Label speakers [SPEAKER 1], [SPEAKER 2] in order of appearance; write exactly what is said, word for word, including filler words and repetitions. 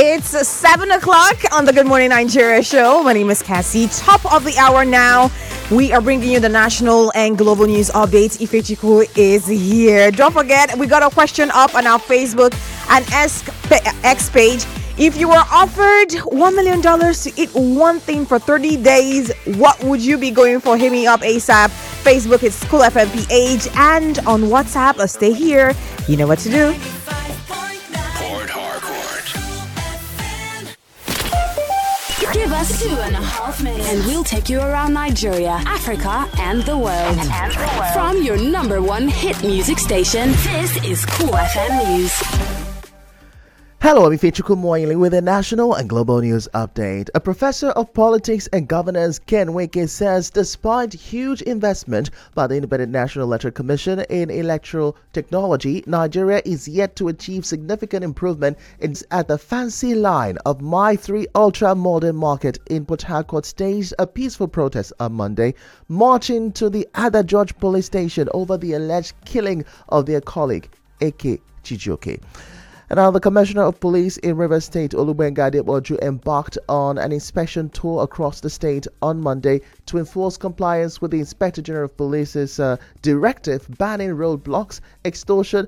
[SPEAKER 1] It's seven o'clock on the Good Morning Nigeria show. My name is Cassie. Top of the hour now. We are bringing you the national and global news updates. Ifechiku is here. Don't forget, we got a question up on our Facebook and X page. If you were offered one million dollars to eat one thing for thirty days, what would you be going for? Hit me up ASAP. Facebook is Cool F M P H, and on WhatsApp, let's stay here. You know what to do.
[SPEAKER 2] Port Harcourt.
[SPEAKER 3] Give us two and a half minutes and we'll take you around Nigeria, Africa, and the world. And the world. From your number one hit music station, this is Cool F M News.
[SPEAKER 4] Hello, I'm Ifechuku Moyili with a national and global news update. A professor of politics and governance, Ken Wike, says despite huge investment by the Independent National Electoral Commission in electoral technology, Nigeria is yet to achieve significant improvement in, at the fancy line of My three Ultra Modern Market in Port Harcourt staged a peaceful protest on Monday, marching to the Ada George police station over the alleged killing of their colleague, A K Chijioke. And now the Commissioner of Police in Rivers State, Olubenga Adeboju, embarked on an inspection tour across the state on Monday to enforce compliance with the Inspector General of Police's uh, directive banning roadblocks, extortion,